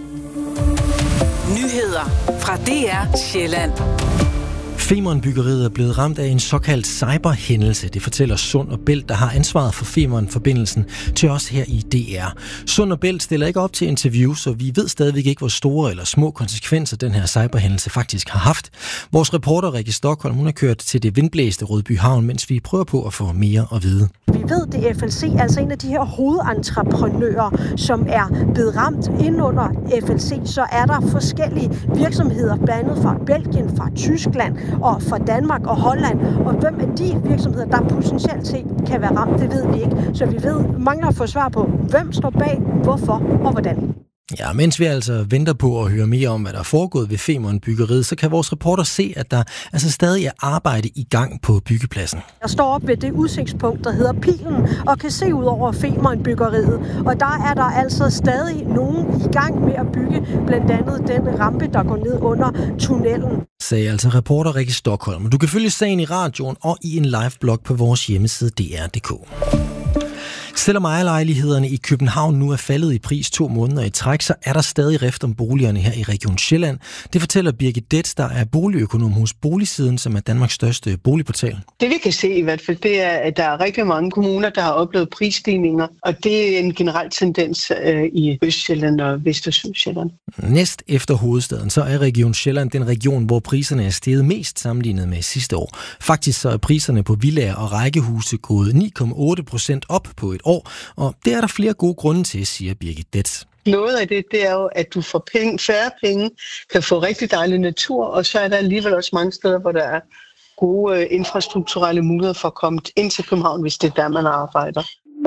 Nyheder fra DR Sjælland. Femern-byggeriet er blevet ramt af en såkaldt cyberhændelse. Det fortæller Sund og Bælt, der har ansvaret for Femern-forbindelsen, til os her i DR. Sund og Bælt stiller ikke op til interview, så vi ved stadigvæk ikke, hvor store eller små konsekvenser den her cyberhændelse faktisk har haft. Vores reporter Rikke Stockholm, hun har kørt til det vindblæste Rødby Havn, mens vi prøver på at få mere at vide. Vi ved, det er FLC, altså en af de her hovedentreprenører, som er blevet ramt. Inden under FLC, så er der forskellige virksomheder, blandt andet fra Belgien, fra Tyskland og fra Danmark og Holland. Og hvem af de virksomheder, der potentielt set kan være ramt, det ved vi ikke. Så vi mangler at få svar på, hvem står bag, hvorfor og hvordan. Ja, mens vi altså venter på at høre mere om, hvad der er foregået ved Femern-byggeriet, så kan vores reporter se, at der altså stadig er arbejde i gang på byggepladsen. Jeg står op ved det udsigtspunkt, der hedder Pilen, og kan se ud over Femern-byggeriet. Og der er der altså stadig nogen i gang med at bygge, blandt andet den rampe, der går ned under tunnelen. Sagde altså reporter Rikke Stockholm. Du kan følge sagen i radioen og i en live-blog på vores hjemmeside dr.dk. Selvom ejerlejlighederne i København nu er faldet i pris 2 måneder i træk, så er der stadig rift om boligerne her i Region Sjælland. Det fortæller Birgit Detz, der er boligøkonom hos Boligsiden, som er Danmarks største boligportal. Det vi kan se i hvert fald, det er, at der er rigtig mange kommuner, der har oplevet prisstigninger, og det er en generel tendens i Østsjælland og Vest- og Sydsjælland. Næst efter hovedstaden, så er Region Sjælland den region, hvor priserne er steget mest sammenlignet med sidste år. Faktisk så er priserne på villaer og rækkehuse gået 9,8% op på et år, og det er der flere gode grunde til, siger Birgit Detz. Noget af det er jo, at du for færre penge kan få rigtig dejlig natur, og så er der alligevel også mange steder, hvor der er gode infrastrukturelle muligheder for at komme ind til København, hvis det er der, man arbejder.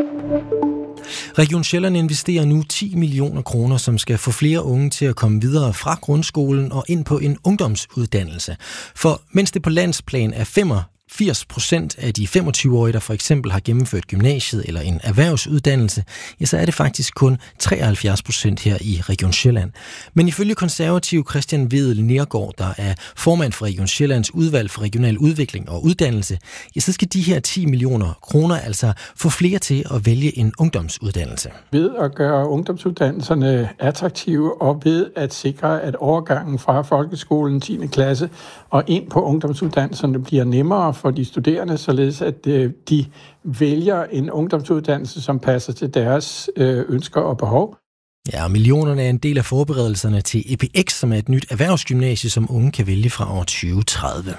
Region Sjælland investerer nu 10 millioner kroner, som skal få flere unge til at komme videre fra grundskolen og ind på en ungdomsuddannelse. For mens det på landsplan er 80% af de 25-årige, der for eksempel har gennemført gymnasiet eller en erhvervsuddannelse, ja, så er det faktisk kun 73% her i Region Sjælland. Men ifølge konservativ Christian Vedel Nergård, der er formand for Region Sjællands udvalg for regional udvikling og uddannelse, ja, så skal de her 10 millioner kroner altså få flere til at vælge en ungdomsuddannelse. Ved at gøre ungdomsuddannelserne attraktive og ved at sikre, at overgangen fra folkeskolen 10. klasse og ind på ungdomsuddannelserne bliver nemmere for de studerende, således at de vælger en ungdomsuddannelse, som passer til deres ønsker og behov. Ja, og millionerne er en del af forberedelserne til EPX, som er et nyt erhvervsgymnasie, som unge kan vælge fra år 2030.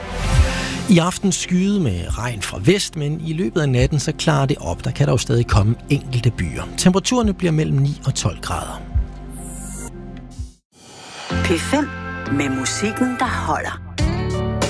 I aften skyde med regn fra vest, men i løbet af natten så klarer det op. Der kan der jo stadig komme enkelte byer. Temperaturerne bliver mellem 9 og 12 grader. P5 med musikken, der holder.